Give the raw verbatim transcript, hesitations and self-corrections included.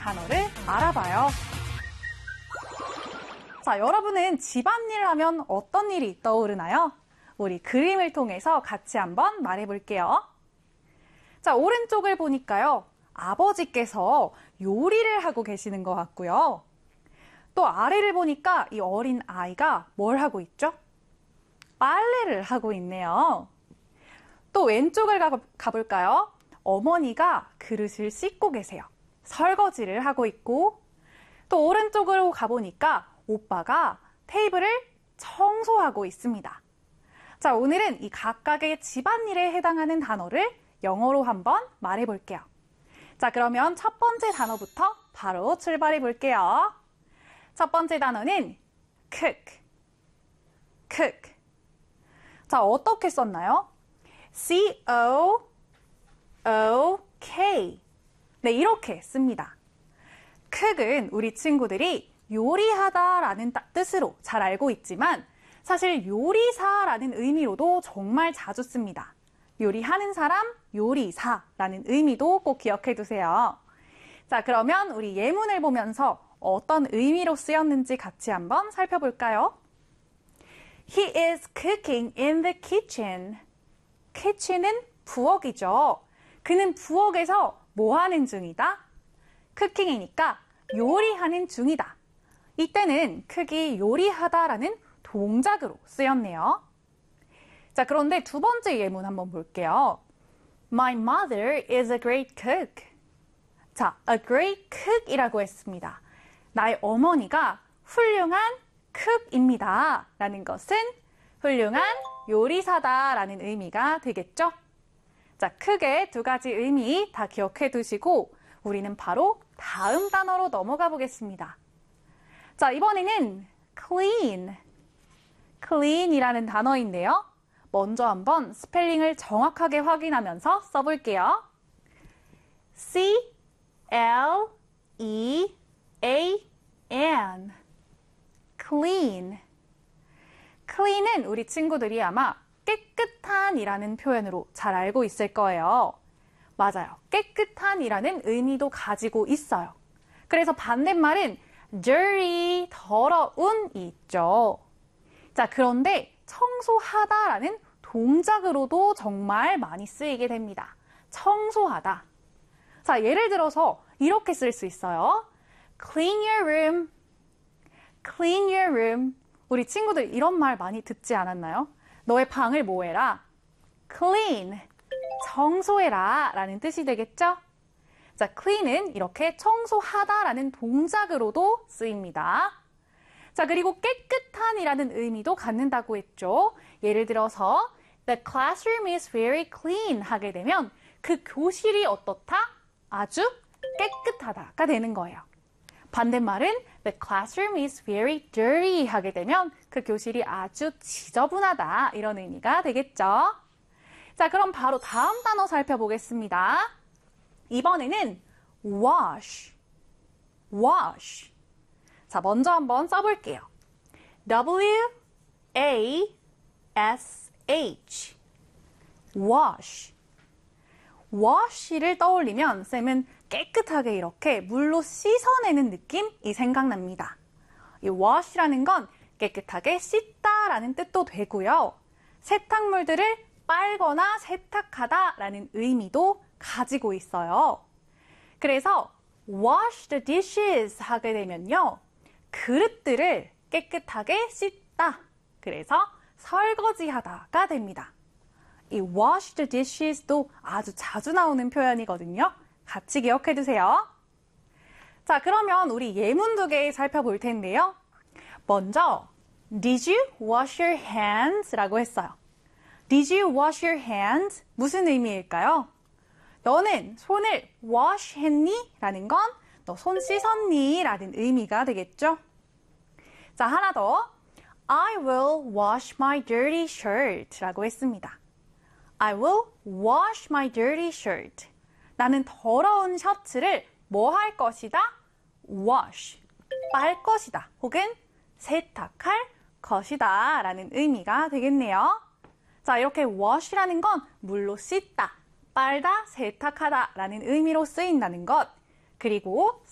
단어를 알아봐요. 자, 여러분은 집안일 하면 어떤 일이 떠오르나요? 우리 그림을 통해서 같이 한번 말해볼게요. 자, 오른쪽을 보니까요. 아버지께서 요리를 하고 계시는 것 같고요. 또 아래를 보니까 이 어린 아이가 뭘 하고 있죠? 빨래를 하고 있네요. 또 왼쪽을 가, 가볼까요? 어머니가 그릇을 씻고 계세요. 설거지를 하고 있고, 또 오른쪽으로 가보니까 오빠가 테이블을 청소하고 있습니다. 자, 오늘은 이 각각의 집안일에 해당하는 단어를 영어로 한번 말해볼게요. 자, 그러면 첫 번째 단어부터 바로 출발해 볼게요. 첫 번째 단어는 cook. cook. 자, 어떻게 썼나요? C O O K. 네, 이렇게 씁니다. cook은 우리 친구들이 요리하다라는 뜻으로 잘 알고 있지만 사실 요리사라는 의미로도 정말 자주 씁니다. 요리하는 사람, 요리사라는 의미도 꼭 기억해 두세요. 자, 그러면 우리 예문을 보면서 어떤 의미로 쓰였는지 같이 한번 살펴볼까요? He is cooking in the kitchen. kitchen은 부엌이죠. 그는 부엌에서 뭐 하는 중이다? cooking이니까 요리하는 중이다. 이때는 cook이 요리하다라는 동작으로 쓰였네요. 자, 그런데 두 번째 예문 한번 볼게요. My mother is a great cook. 자, a great cook이라고 했습니다. 나의 어머니가 훌륭한 cook입니다. 라는 것은 훌륭한 요리사다라는 의미가 되겠죠? 자, cook의 두 가지 의미 다 기억해 두시고 우리는 바로 다음 단어로 넘어가 보겠습니다. 자, 이번에는 clean. clean이라는 단어인데요. 먼저 한번 스펠링을 정확하게 확인하면서 써볼게요. C L E A N clean. clean은 우리 친구들이 아마 깨끗한 이라는 표현으로 잘 알고 있을 거예요. 맞아요. 깨끗한 이라는 의미도 가지고 있어요. 그래서 반대말은 dirty, 더러운이 있죠. 자, 그런데 청소하다라는 동작으로도 정말 많이 쓰이게 됩니다. 청소하다. 자, 예를 들어서 이렇게 쓸 수 있어요. Clean your room. Clean your room. 우리 친구들 이런 말 많이 듣지 않았나요? 너의 방을 뭐 해라? Clean. 청소해라 라는 뜻이 되겠죠? 자, clean은 이렇게 청소하다라는 동작으로도 쓰입니다. 자, 그리고 깨끗한이라는 의미도 갖는다고 했죠. 예를 들어서 The classroom is very clean 하게 되면 그 교실이 어떻다? 아주 깨끗하다가 되는 거예요. 반대말은 The classroom is very dirty 하게 되면 그 교실이 아주 지저분하다 이런 의미가 되겠죠. 자, 그럼 바로 다음 단어 살펴보겠습니다. 이번에는 wash. wash. 자, 먼저 한번 써볼게요. W A S H. wash. wash를 떠올리면 쌤은 깨끗하게 이렇게 물로 씻어내는 느낌이 생각납니다. 이 wash라는 건 깨끗하게 씻다라는 뜻도 되고요. 세탁물들을 빨거나 세탁하다라는 의미도 가지고 있어요. 그래서 wash the dishes 하게 되면요. 그릇들을 깨끗하게 씻다. 그래서 설거지하다가 됩니다. 이 wash the dishes도 아주 자주 나오는 표현이거든요. 같이 기억해 두세요. 자, 그러면 우리 예문 두 개 살펴볼 텐데요. 먼저 Did you wash your hands? 라고 했어요. Did you wash your hands? 무슨 의미일까요? 너는 손을 wash 했니? 라는 건 너 손 씻었니? 라는 의미가 되겠죠? 자, 하나 더. I will wash my dirty shirt 라고 했습니다. I will wash my dirty shirt. 나는 더러운 셔츠를 뭐 할 것이다? wash. 빨 것이다. 혹은 세탁할 것이다. 라는 의미가 되겠네요. 자, 이렇게 wash라는 건 물로 씻다, 빨다, 세탁하다 라는 의미로 쓰인다는 것. 그리고